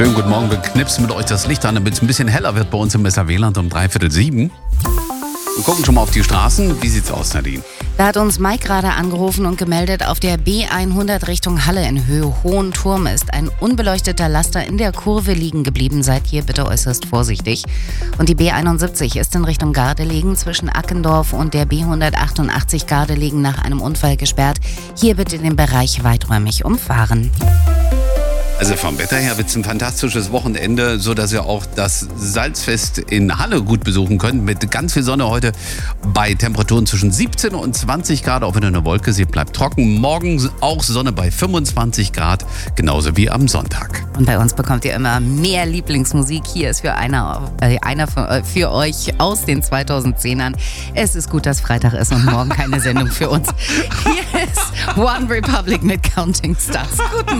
Schönen guten Morgen, wir knipsen mit euch das Licht an, damit es ein bisschen heller wird bei uns im Messerweland um 6:45. Wir gucken schon mal auf die Straßen. Wie sieht's aus, Nadine? Da hat uns Mike gerade angerufen und gemeldet, auf der B100 Richtung Halle in Höhe Hohenturm ist ein unbeleuchteter Laster in der Kurve liegen geblieben. Seid hier bitte äußerst vorsichtig. Und die B71 ist in Richtung Gardelegen zwischen Ackendorf und der B188 Gardelegen nach einem Unfall gesperrt. Hier bitte den Bereich weiträumig umfahren. Also vom Wetter her wird es ein fantastisches Wochenende, sodass ihr auch das Salzfest in Halle gut besuchen könnt. Mit ganz viel Sonne heute bei Temperaturen zwischen 17 und 20 Grad. Auch wenn eine Wolke sieht, bleibt trocken. Morgen auch Sonne bei 25 Grad, genauso wie am Sonntag. Und bei uns bekommt ihr immer mehr Lieblingsmusik. Hier ist für für euch aus den 2010ern. Es ist gut, dass Freitag ist und morgen keine Sendung für uns. Hier ist One Republic mit Counting Stars. Guten Morgen.